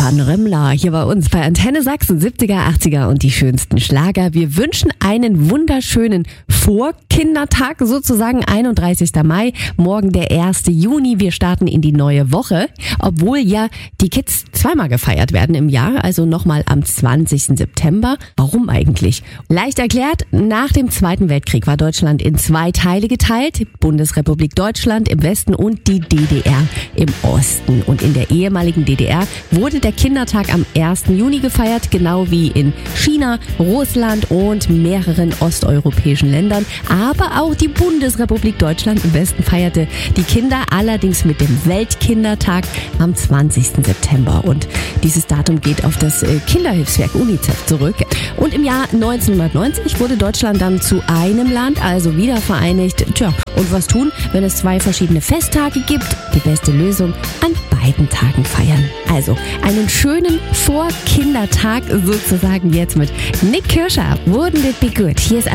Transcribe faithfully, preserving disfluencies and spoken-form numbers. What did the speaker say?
Stefan Remmler hier bei uns bei Antenne Sachsen, siebziger, achtziger und die schönsten Schlager. Wir wünschen einen wunderschönen Vorkindertag, sozusagen einunddreißigster Mai, morgen der erste Juni. Wir starten in die neue Woche, obwohl ja die Kids zweimal gefeiert werden im Jahr, also nochmal am zwanzigsten September. Warum eigentlich? Leicht erklärt, nach dem Zweiten Weltkrieg war Deutschland in zwei Teile geteilt, Bundesrepublik Deutschland im Westen und die D D R im Osten. Und in der ehemaligen D D R wurde der Kindertag am ersten Juni gefeiert, genau wie in China, Russland und mehreren osteuropäischen Ländern. Aber auch die Bundesrepublik Deutschland im Westen feierte die Kinder, allerdings mit dem Weltkindertag am zwanzigsten September. Und dieses Datum geht auf das Kinderhilfswerk UNICEF zurück. Und im Jahr neunzehnhundertneunzig wurde Deutschland dann zu einem Land, also wieder vereinigt. Tja, und was tun, wenn es zwei verschiedene Festtage gibt? Die beste Lösung: an beiden Tagen feiern. Also einen schönen Vorkindertag sozusagen jetzt mit Nick Kirscher. Wouldn't it be good? Hier ist